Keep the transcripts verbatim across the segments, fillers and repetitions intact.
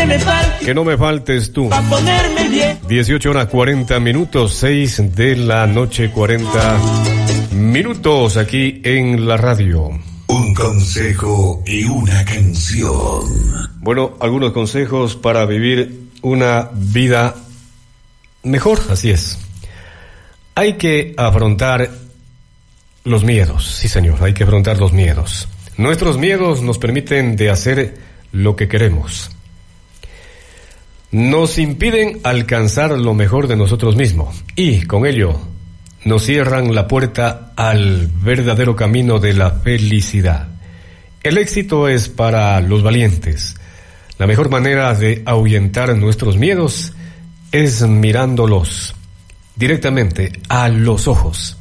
que me falte. Que no me faltes tú. Pa' ponerme bien. dieciocho horas cuarenta minutos, seis de la noche, cuarenta minutos aquí en la radio. Un consejo y una canción. Bueno, algunos consejos para vivir una vida mejor, así es. Hay que afrontar los miedos, sí señor, hay que afrontar los miedos. Nuestros miedos nos permiten de hacer lo que queremos. Nos impiden alcanzar lo mejor de nosotros mismos y, con ello, nos cierran la puerta al verdadero camino de la felicidad. El éxito es para los valientes. La mejor manera de ahuyentar nuestros miedos es mirándolos directamente a los ojos.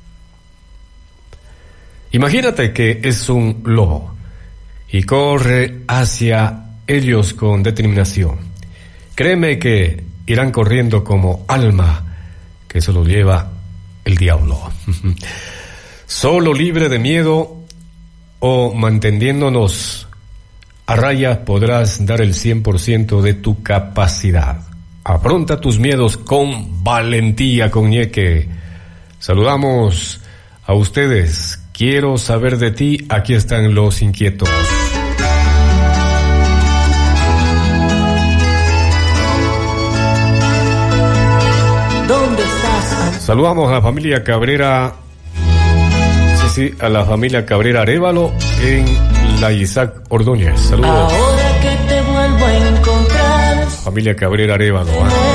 Imagínate que es un lobo y corre hacia ellos con determinación. Créeme que irán corriendo como alma que se los lleva el diablo. Solo libre de miedo o manteniéndonos a raya podrás dar el cien por ciento de tu capacidad. Afronta tus miedos con valentía, con ñeque. Saludamos a ustedes. Quiero saber de ti. Aquí están los inquietos. ¿Dónde estás? Saludamos a la familia Cabrera. Sí, sí, a la familia Cabrera Arévalo en la Isaac Ordóñez. Saludos. Ahora que te vuelvo a encontrar. Familia Cabrera Arévalo. ¿eh?